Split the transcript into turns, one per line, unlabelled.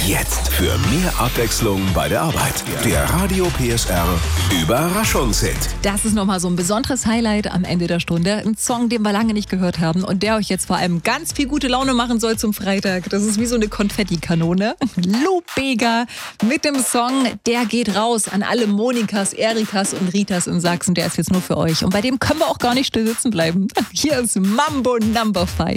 Jetzt für mehr Abwechslung bei der Arbeit. Der Radio PSR Überraschungshit.
Das ist nochmal so ein besonderes Highlight am Ende der Stunde. Ein Song, den wir lange nicht gehört haben und der euch jetzt vor allem ganz viel gute Laune machen soll zum Freitag. Das ist wie so eine Konfettikanone. Lou Bega mit dem Song, der geht raus an alle Monikas, Erikas und Ritas in Sachsen. Der ist jetzt nur für euch. Und bei dem können wir auch gar nicht still sitzen bleiben. Hier ist Mambo No. 5.